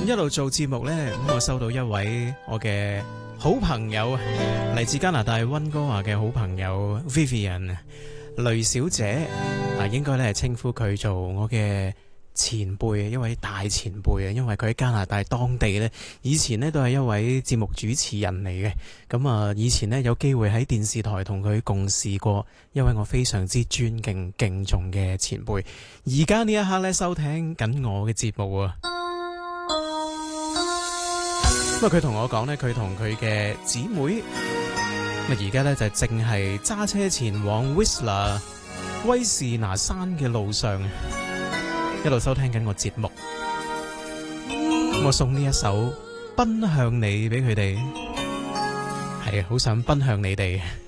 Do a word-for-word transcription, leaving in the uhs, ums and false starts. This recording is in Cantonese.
一路做節目呢，咁我收到一位我嘅好朋友，嚟自加拿大溫哥華嘅好朋友 Vivian 雷小姐，啊，應該咧係稱呼佢做我嘅前輩，一位大前輩啊，因為佢喺加拿大當地呢，以前呢都係一位節目主持人嚟嘅。咁啊，以前呢有機會喺電視台同佢共事過，一位我非常之尊敬敬重嘅前輩。而家呢一刻呢，收聽緊我嘅節目啊。咁啊，佢同我講呢，佢同佢嘅姊妹，咁啊而家呢就正係揸車前往 Whistler 威士拿山嘅路上，一路收聽緊我節目。我送呢一首《奔向你》俾佢哋，係好想奔向你哋。